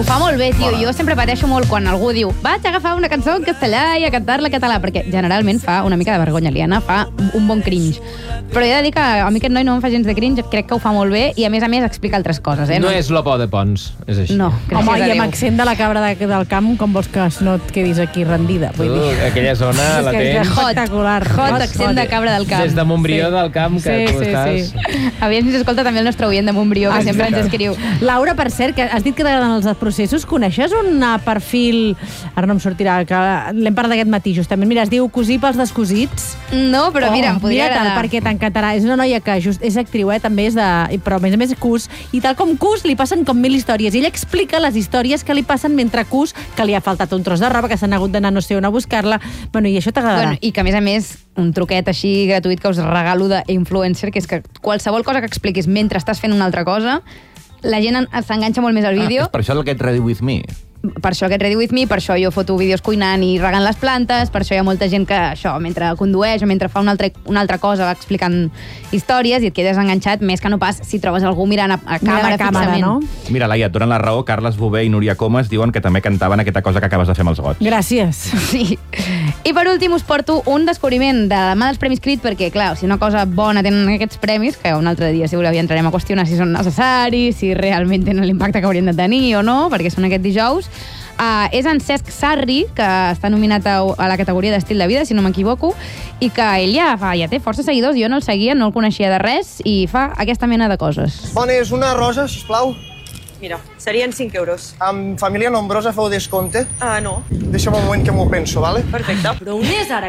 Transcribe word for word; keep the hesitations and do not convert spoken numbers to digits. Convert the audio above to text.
fa molt bé, tio. Mola. Jo sempre pateixo molt quan algú diu vaig a agafar una cançó en castellà i a cantar-la en català, perquè generalment fa una mica de vergonya aliena, fa un bon cringe. Però he de dir que a mi aquest noi no em fa gens de cringe, crec que ho fa molt bé i a més a més explica altres coses. Eh? No és lo por de Pons, és així. No, gràcies Home, a i Déu. amb accent de la cabra de, del camp, com vols que no et quedis aquí rendida? Vull Tu, dir. aquella zona És la que és tens espectacular. Hot, accent de cabra del camp. des de Montbrió del camp, que Sí, tu sí, estàs... sí. Aviam si s'escolta també el nostre oient de Montbrió, que sempre ens escriu. Laura, per cert, que has dit que t'agraden els processos, coneixes un perfil, ara no em sortirà, que l'hem parlat aquest matí justament, mira, es diu Cosir pels descosits. No, però mira, em podria mira-te'l, agradar. perquè t'encantarà. És una noia que just, és actriu, eh, també és de... Però a més a més cus, i tal com cus li passen com mil històries. I ella explica les històries que li passen mentre cus, que li ha faltat un tros de roba, que s'han hagut d'anar no sé on a buscar-la. Bueno, i això t'agradarà. Bueno, i que a més a més, un truquet així gratuït que us regalo d'influencer, que és que qualsevol cosa que expliquis mentre estàs fent una altra cosa, la gent en- s'enganxa molt més al vídeo. Ah, és per això aquest Ready With Me. Per això aquest Ready With Me, per això jo foto vídeos cuinant i regant les plantes, per això hi ha molta gent que això, mentre condueix o mentre fa una altra, una altra cosa va explicant històries i et quedes enganxat més que no pas si trobes algú mirant a, a Mira càmera, la càmera, fixament. no? Mira, Laia, et donen la raó. Carles Bové i Núria Comas diuen que també cantaven aquesta cosa que acabes de fer amb els gots. Gràcies. Sí. I per últim us porto un descobriment de la mà dels Premis Crit, perquè, clar, si una cosa bona tenen aquests premis, que un altre dia, si voleu, ja entrarem a qüestionar si són necessaris, si realment tenen l'impacte que haurien de tenir o no, perquè són aquest dijous, Uh, és en Cesc Sarri, que està nominat a, a la categoria d'estil de vida, si no m'equivoco, i que ell ja, fa, ja té força seguidors, jo no el seguia, no el coneixia de res, i fa aquesta mena de coses. Bones, una rosa, sisplau. Mira, serien cinc euros. Amb família nombrosa feu descompte? Ah, no. Deixa'm un moment que m'ho penso, vale? Perfecte. Però on és ara